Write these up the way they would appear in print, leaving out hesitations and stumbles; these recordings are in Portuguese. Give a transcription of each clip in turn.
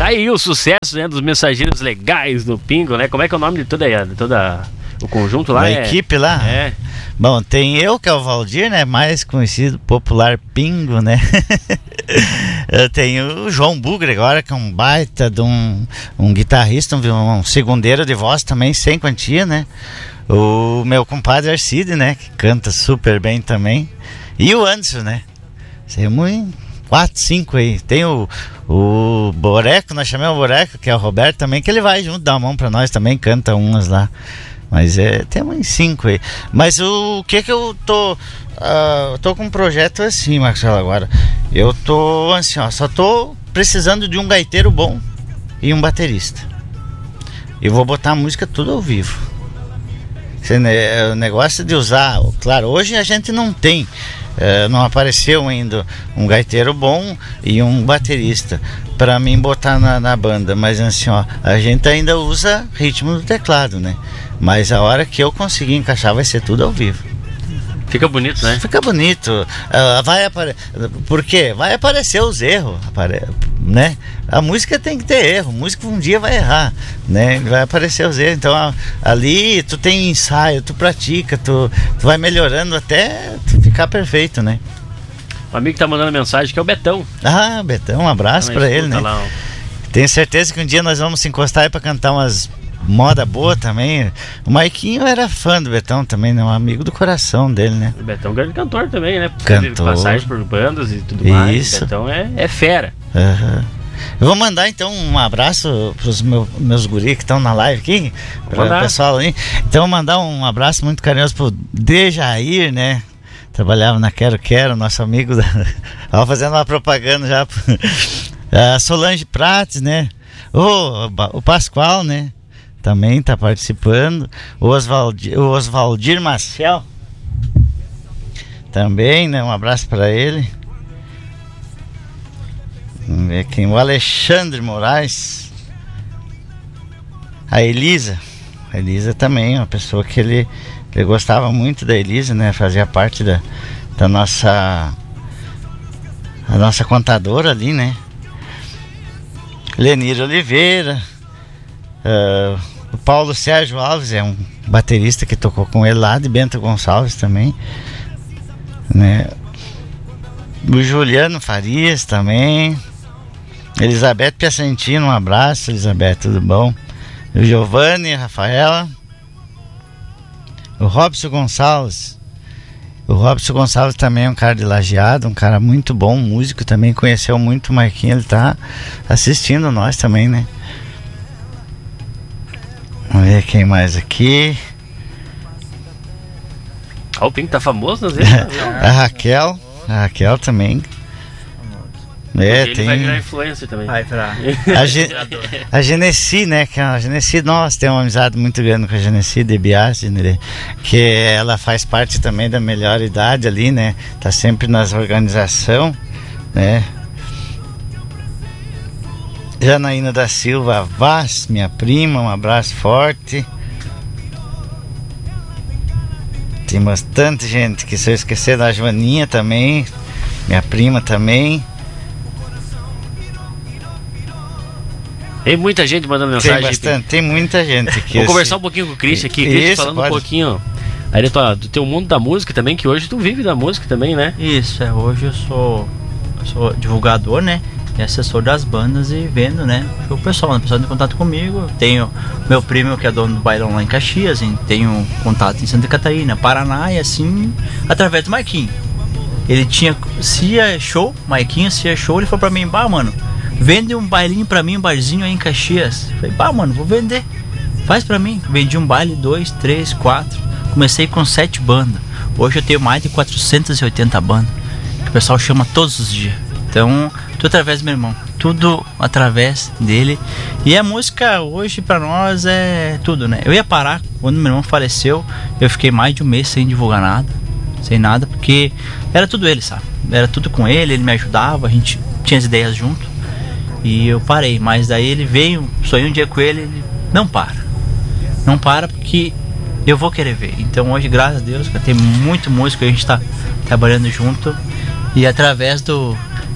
aí o sucesso, né, dos Mensageiros Legais do Pingo, né? Como é que é o nome de toda o conjunto lá? A equipe lá? É. Bom, tem eu, que é o Valdir, né? Mais conhecido, popular Pingo, né? Eu tenho o João Bugre agora, que é um baita de um guitarrista, um segundeiro de voz também, sem quantia, né? O meu compadre Arcide, né? Que canta super bem também. E o Anderson, né? Temos 4, 5 aí. Tem o Boreco, nós chamamos o Boreco, que é o Roberto também, que ele vai junto, dá uma mão pra nós também, canta umas lá. Mas temos 5 aí. Mas o que eu tô... tô com um projeto assim, Marcelo, agora. Eu tô assim, ó, só tô precisando de um gaiteiro bom e um baterista. Eu vou botar a música tudo ao vivo. O negócio de usar... Claro, hoje a gente não tem... não apareceu ainda um gaiteiro bom e um baterista para mim botar na banda, mas assim, ó, a gente ainda usa ritmo do teclado, né? Mas a hora que eu conseguir encaixar vai ser tudo ao vivo. Fica bonito, né? Fica bonito. Por quê? Vai aparecer os erros, né? A música tem que ter erro. A música um dia vai errar, né? Vai aparecer os erros. Então ali tu tem ensaio, tu pratica, tu vai melhorando até tu ficar perfeito, né? O amigo que tá mandando mensagem que é o Betão. Ah, Betão, um abraço pra ele, né? Lá, tenho certeza que um dia nós vamos se encostar aí pra cantar umas moda boa também. O Maiquinho era fã do Betão também, né? Um amigo do coração dele, né? O Betão é um grande cantor também, né? Cantor. Passagem por bandas e tudo mais. Isso. O Betão é fera. Uhum. Eu vou mandar então um abraço pros meus guris que estão na live aqui, para o pessoal aí. Então, vou mandar um abraço muito carinhoso pro Dejair, né? Trabalhava na Quero Quero, nosso amigo. Tava fazendo uma propaganda já. A Solange Prates, né? O Pascoal, né? Também tá participando. O Osvaldir Maciel também, né? Um abraço para ele. Vamos ver quem. O Alexandre Moraes. A Elisa também, uma pessoa que ele gostava muito da Elisa, né? Fazia parte da nossa contadora ali, né? Lenir Oliveira. O Paulo Sérgio Alves é um baterista que tocou com ele lá de Bento Gonçalves também, né? O Juliano Farias também. Elizabeth Piacentino, um abraço, Elizabeth, tudo bom? O Giovanni, Rafaela. O Robson Gonçalves. O Robson Gonçalves também é um cara de Lajeado, um cara muito bom, músico também, conheceu muito o Marquinhos, ele tá assistindo nós também, né? Vamos ver quem mais aqui. O Pingo tá famoso nas redes. A Raquel também. Ele vai virar influencer também. Vai pra... A Genesi, né? Que a Genesi, nós temos uma amizade muito grande com a Genesi de Biase, né? Que ela faz parte também da melhor idade ali, né? Tá sempre nas organizações, né? Janaína da Silva Vaz, minha prima, um abraço forte. Tem bastante gente, que se eu esquecer da Joaninha também, minha prima também. Tem muita gente mandando mensagem. Tem muita gente aqui. Vou conversar um pouquinho com o Christian aqui. Christian, falando pode. Um pouquinho aí do teu mundo da música também, que hoje tu vive da música também, né? Isso, hoje eu sou divulgador, né? E assessor das bandas e vendo, né? O pessoal entra em contato comigo. Tenho meu primo que é dono do bailão lá em Caxias, tenho contato em Santa Catarina, Paraná e assim, através do Marquinhos. Ele tinha, se ia show, Marquinhos, se ia show, ele falou pra mim, mano, vende um bailinho pra mim, um barzinho aí em Caxias. Falei, mano, vou vender. Faz pra mim. Vendi um baile, 2, 3, 4. Comecei com 7 bandas. Hoje eu tenho mais de 480 bandas. Que o pessoal chama todos os dias. Então, tudo através do meu irmão. Tudo através dele. E a música hoje pra nós é tudo, né? Eu ia parar quando meu irmão faleceu. Eu fiquei mais de um mês sem divulgar nada. Sem nada, porque era tudo ele, sabe? Era tudo com ele, ele me ajudava. A gente tinha as ideias junto. E eu parei, mas daí ele veio, sonhei um dia com ele não para porque eu vou querer ver. Então hoje, graças a Deus, tem muito músico, a gente tá trabalhando junto. E através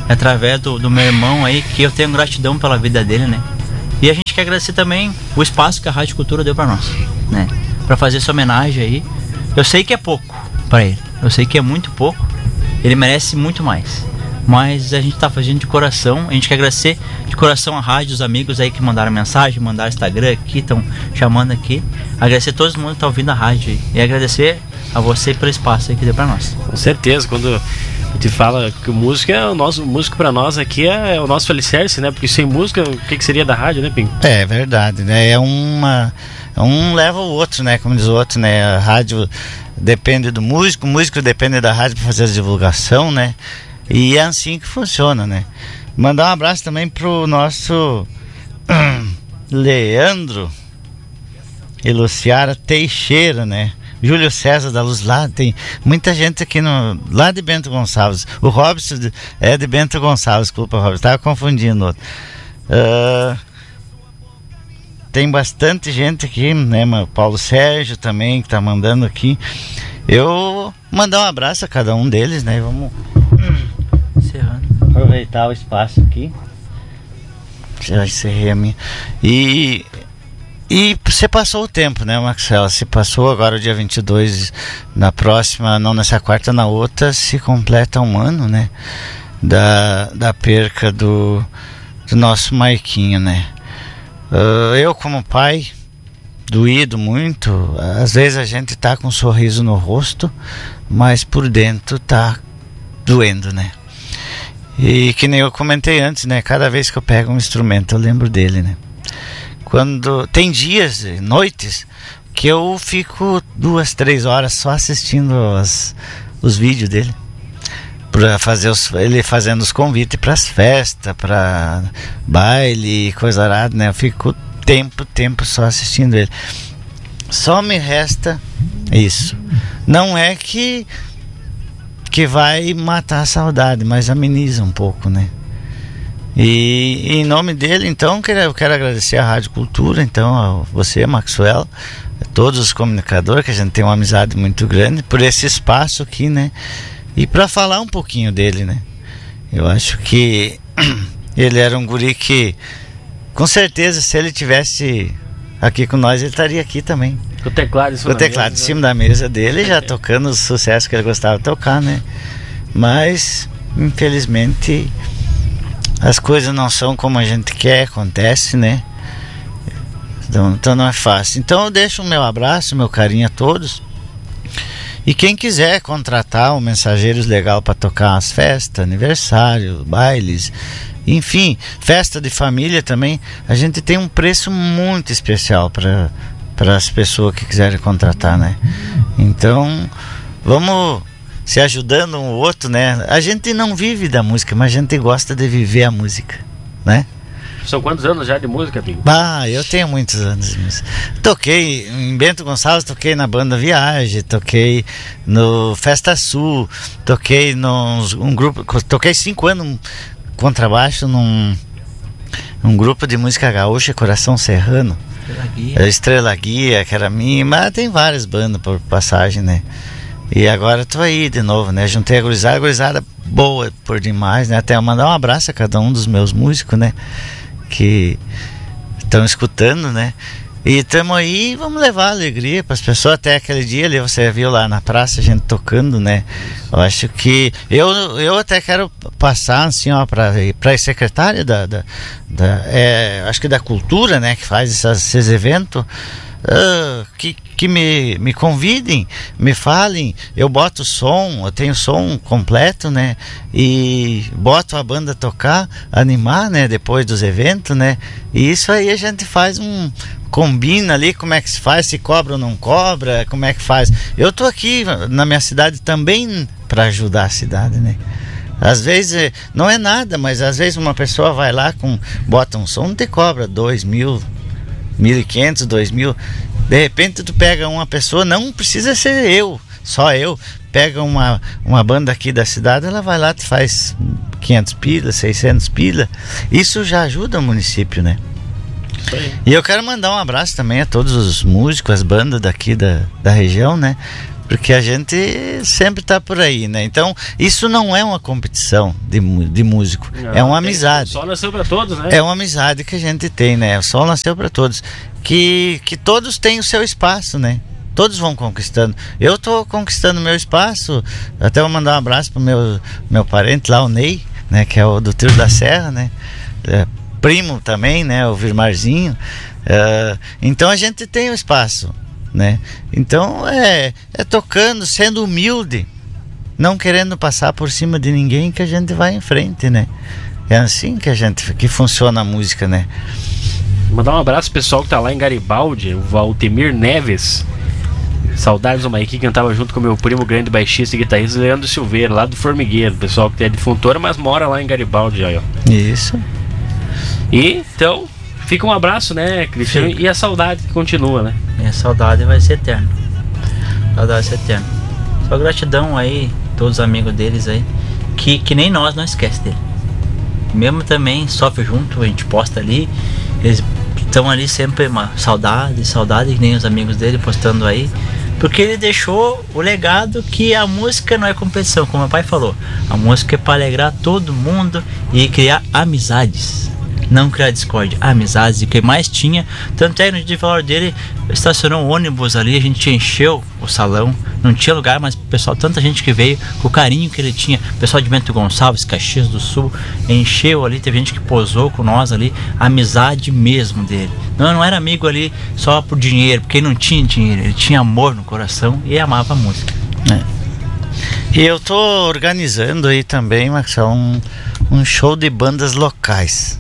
É através do meu irmão aí que eu tenho gratidão pela vida dele, né? E a gente quer agradecer também o espaço que a Rádio Cultura deu pra nós, né? Pra fazer essa homenagem aí. Eu sei que é pouco pra ele, eu sei que é muito pouco, ele merece muito mais. Mas a gente tá fazendo de coração, a gente quer agradecer de coração a rádio, os amigos aí que mandaram mensagem, mandaram Instagram aqui, estão chamando aqui. Agradecer a todo mundo que tá ouvindo a rádio aí. E agradecer a você pelo espaço aí que deu pra nós. Com certeza, quando a gente fala que o músico é o nosso, o músico pra nós aqui é o nosso alicerce, né? Porque sem música, o que seria da rádio, né, Pinho? É verdade, né? Um leva o outro, né? Como diz o outro, né? A rádio depende do músico, o músico depende da rádio para fazer a divulgação, né? E é assim que funciona, né? Mandar um abraço também pro nosso Leandro e Luciara Teixeira, né? Júlio César da Luz, lá tem muita gente aqui lá de Bento Gonçalves. O Robson é de Bento Gonçalves, desculpa, Robson, estava confundindo outro. Tem bastante gente aqui, né? Paulo Sérgio também, que tá mandando aqui. Eu mandar um abraço a cada um deles, né? Vamos aproveitar o espaço aqui. Já encerrei a minha. E você passou o tempo, né, Maxwell? Se passou agora o dia 22, na próxima, não nessa quarta, na outra, se completa um ano, né? Da perca do nosso Maiquinho, né? Eu, como pai, doído muito. Às vezes a gente tá com um sorriso no rosto, mas por dentro tá doendo, né? E que nem eu comentei antes, né? Cada vez que eu pego um instrumento eu lembro dele, né? Quando tem dias, noites, que eu fico 2, 3 horas só assistindo os vídeos dele, para fazer ele fazendo os convites para as festas, para baile, coisa arada, né? Eu fico tempo só assistindo ele. Só me resta isso. Não é que vai matar a saudade, mas ameniza um pouco, né? E em nome dele, então, eu quero agradecer à Rádio Cultura, então, a você, Maxwell, a todos os comunicadores, que a gente tem uma amizade muito grande, por esse espaço aqui, né? E para falar um pouquinho dele, né? Eu acho que ele era um guri que, com certeza, se ele tivesse aqui com nós, ele estaria aqui também. Com o teclado em cima da mesa dele, já tocando os sucessos que ele gostava de tocar, né? Mas, infelizmente, as coisas não são como a gente quer, acontece, né? Então não é fácil. Então eu deixo o meu abraço, meu carinho a todos. E quem quiser contratar o Mensageiros Legal para tocar as festas, aniversário, bailes, enfim, festa de família também, a gente tem um preço muito especial para as pessoas que quiserem contratar, né? Então, vamos se ajudando um outro, né? A gente não vive da música, mas a gente gosta de viver a música, né? São quantos anos já de música, Pinho? Eu tenho muitos anos de música. Toquei em Bento Gonçalves, toquei na banda Viagem, toquei no Festa Sul, toquei num grupo, toquei 5 anos contrabaixo num grupo de música gaúcha, Coração Serrano. Estrela Guia, que era minha, mas tem várias bandas por passagem, né? E agora tô aí de novo, né? Juntei a gurizada boa por demais, né? Até mandar um abraço a cada um dos meus músicos, né? Que estão escutando, né? E estamos aí, vamos levar alegria para as pessoas. Até aquele dia ali, você viu lá na praça a gente tocando, né? Eu acho que eu até quero passar assim, ó, para a secretária acho que da cultura, né? Que faz esses eventos. Que me convidem, me falem, eu boto som, eu tenho som completo, né? E boto a banda tocar, animar, né? Depois dos eventos, né? E isso aí a gente faz combina ali como é que se faz, se cobra ou não cobra, como é que faz. Eu tô aqui na minha cidade também para ajudar a cidade, né? Às vezes não é nada, mas às vezes uma pessoa vai lá bota um som, não te cobra 2.000, 1.500, 2.000. De repente tu pega uma pessoa, não precisa ser só eu, pega uma banda aqui da cidade, ela vai lá, te faz 500 pila, 600 pila. Isso já ajuda o município, né? E eu quero mandar um abraço também a todos os músicos, as bandas daqui da região, né? Porque a gente sempre tá por aí, né? Então, isso não é uma competição de músico, é uma amizade. O sol nasceu para todos, né? É uma amizade que a gente tem, né? O sol nasceu para todos. Que todos têm o seu espaço, né? Todos vão conquistando. Eu tô conquistando meu espaço. Até vou mandar um abraço pro meu parente lá, o Ney, né? Que é o do Trio da Serra, né? Primo também, né? O Virmarzinho. Então a gente tem o espaço, né? Então é tocando, sendo humilde, não querendo passar por cima de ninguém, que a gente vai em frente, né? É assim que funciona a música, né? Mandar um abraço pro pessoal que tá lá em Garibaldi, o Valtemir Neves. Saudades do Maiquinho, que cantava junto com meu primo grande baixista e guitarrista Leandro Silveira, lá do Formigueiro. Pessoal que é de Fontoura, mas mora lá em Garibaldi, ó. Isso. E então, fica um abraço, né, Cristiano? E a saudade que continua, né? E a saudade vai ser eterna. Saudade vai ser eterna. Só gratidão aí, todos os amigos deles aí, que nem nós não esquece dele. Mesmo também sofre junto, a gente posta ali, eles estão ali sempre, uma saudade, que nem os amigos dele postando aí, porque ele deixou o legado que a música não é competição, como meu pai falou, a música é para alegrar todo mundo e criar amizades, não criar discórdia, amizades. E o que mais tinha, tanto é que no dia de falar dele, estacionou um ônibus ali, a gente encheu o salão, não tinha lugar, mas pessoal, tanta gente que veio, com o carinho que ele tinha, pessoal de Bento Gonçalves, Caxias do Sul, encheu ali, teve gente que posou com nós ali, a amizade mesmo dele. Não era amigo ali só por dinheiro, porque ele não tinha dinheiro, ele tinha amor no coração e amava a música. E eu tô organizando aí também, Marcelo, um show de bandas locais.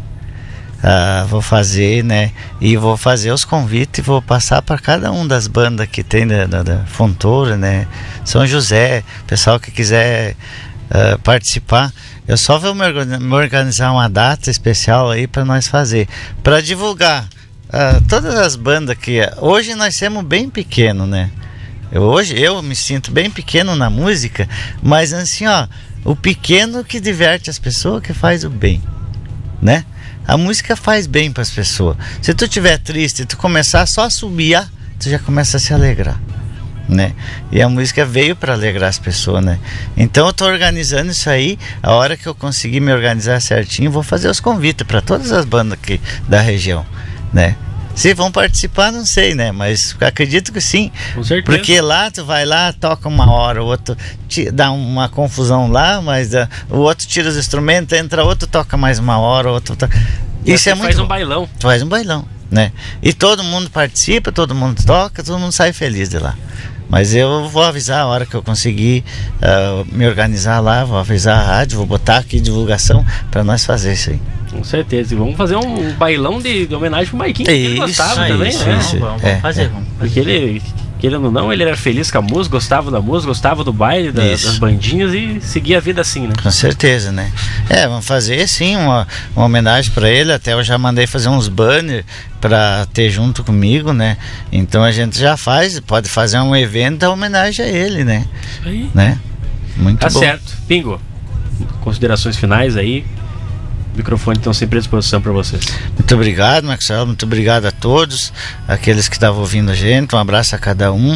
Vou fazer, né? E vou fazer os convites e vou passar para cada um das bandas que tem da Fontoura, né? São José, pessoal que quiser participar. Eu só vou me organizar uma data especial aí para nós fazer, para divulgar todas as bandas que hoje nós somos bem pequeno, né? Hoje eu me sinto bem pequeno na música, mas assim, ó, o pequeno que diverte as pessoas, que faz o bem, né? A música faz bem para as pessoas. Se tu estiver triste, tu começar só a subir, tu já começa a se alegrar, né? E a música veio para alegrar as pessoas, né? Então eu tô organizando isso aí. A hora que eu conseguir me organizar certinho, vou fazer os convites para todas as bandas aqui da região, né? Se vão participar, não sei, né? Mas acredito que sim. Com certeza. Porque lá, tu vai lá, toca uma hora, o outro dá uma confusão lá, mas o outro tira os instrumentos, entra outro, toca mais uma hora, o outro toca. Isso é muito faz bom. Um bailão. Tu faz um bailão, né? E todo mundo participa, todo mundo toca, todo mundo sai feliz de lá. Mas eu vou avisar a hora que eu conseguir me organizar lá, vou avisar a rádio, vou botar aqui divulgação para nós fazer isso aí. Com certeza. E vamos fazer um bailão de homenagem pro Maiquinho, que ele gostava também, né? Vamos fazer. Porque ele, querendo ou não, ele era feliz com a música, gostava da música, gostava do baile, das bandinhas e seguia a vida assim, né? Com certeza, né? Vamos fazer sim uma homenagem para ele. Até eu já mandei fazer uns banners para ter junto comigo, né? Então a gente já pode fazer um evento em homenagem a ele, né? Isso aí. Né? Muito bom. Tá certo. Pingo, considerações finais aí. O microfone estão sempre à disposição para vocês. Muito obrigado, Marcelo. Muito obrigado a todos, aqueles que estavam ouvindo a gente. Um abraço a cada um.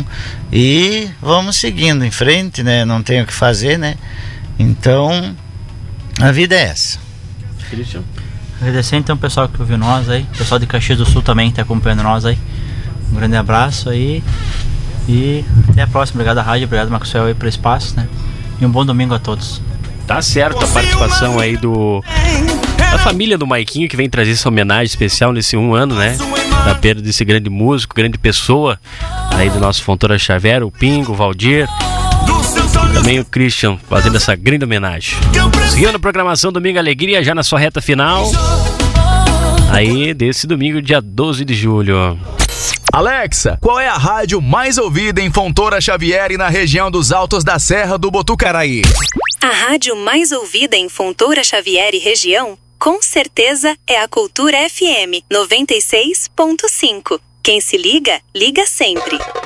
E vamos seguindo em frente, né? Não tem o que fazer, né? Então, a vida é essa. Cristian. Agradecer então o pessoal que ouviu nós aí. O pessoal de Caxias do Sul também que está acompanhando nós aí. Um grande abraço aí. E até a próxima. Obrigado à rádio, obrigado, Maxwell, aí pelo espaço, né? E um bom domingo a todos. Tá certo a participação aí da família do Maiquinho, que vem trazer essa homenagem especial nesse 1 ano, né? Da perda desse grande músico, grande pessoa aí do nosso Fontoura Xavier, o Pingo, o Valdir. E também o Christian fazendo essa grande homenagem. Seguindo a programação Domingo Alegria, já na sua reta final. Aí desse domingo, dia 12 de julho. Alexa, qual é a rádio mais ouvida em Fontoura Xavier e na região dos Altos da Serra do Botucaraí? A rádio mais ouvida em Fontoura Xavier e região, com certeza, é a Cultura FM 96.5. Quem se liga, liga sempre.